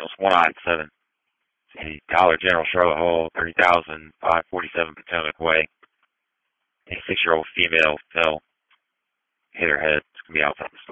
Daniels, 1-7. The Dollar General, Charlotte Hall, 30,547 Potomac Way. A 6-year-old female fell, hit her head. It's going to be outside the